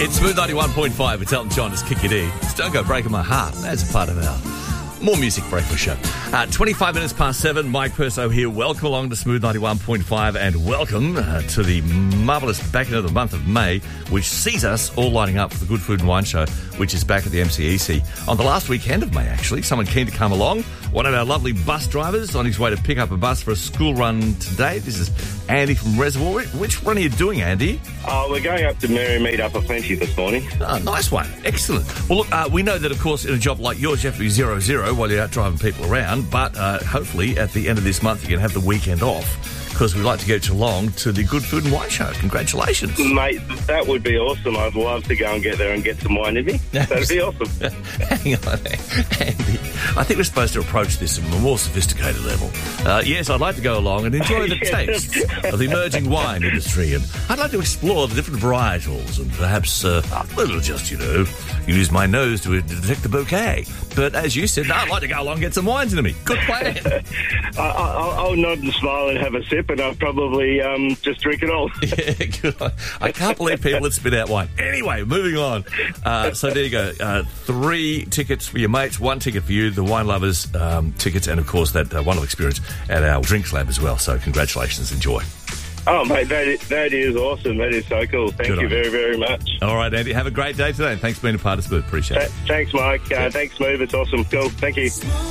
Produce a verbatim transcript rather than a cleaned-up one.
It's Smooth ninety-one point five. It's Elton John. It's Kick It E. It's Don't Go Breaking My Heart. That's a part of our more music breakfast show. Uh, twenty-five minutes past seven. Mike Perso here. Welcome along to Smooth ninety-one point five and welcome uh, to the marvellous back end of the month of May, which sees us all lining up for the Good Food and Wine Show, which is back at the M C E C on the last weekend of May, actually. Someone keen to come along. One of our lovely bus drivers on his way to pick up a bus for a school run today. This is Andy from Reservoir. Which run are you doing, Andy? Oh, we're going up to Merrymead Upper Plenty this morning. Oh, nice one. Excellent. Well, look, uh, we know that, of course, in a job like yours, you have to be zero zero while you're out driving people around, but uh, hopefully at the end of this month you can have the weekend off, because we'd like to get you along to the Good Food and Wine Show. Congratulations. Mate, that would be awesome. I'd love to go and get there and get some wine in me. That'd be awesome. Hang on, Andy. I think we're supposed to approach this from a more sophisticated level. Uh, yes, I'd like to go along and enjoy the taste of the emerging wine industry, and I'd like to explore the different varietals and perhaps uh, a little just, you know, use my nose to detect the bouquet. But as you said, no, I'd like to go along and get some wines into me. Good plan. I, I'll, I'll nod and smile and have a sip, and I'll probably um, just drink it all. Yeah, good. I can't believe people that spit out wine. Anyway, moving on. Uh, so there you go. Uh, three tickets for your mates, one ticket for you, the Wine Lovers um, tickets, and of course that uh, wonderful experience at our drinks lab as well. So congratulations, enjoy. Oh, mate, that is, that is awesome. That is so cool. Thank Good you on very, you. very much. All right, Andy, have a great day today, and thanks for being a part of Smooth. Appreciate it. Th- thanks, Mike. Uh, thanks, Smooth. It's awesome. Cool. Thank you.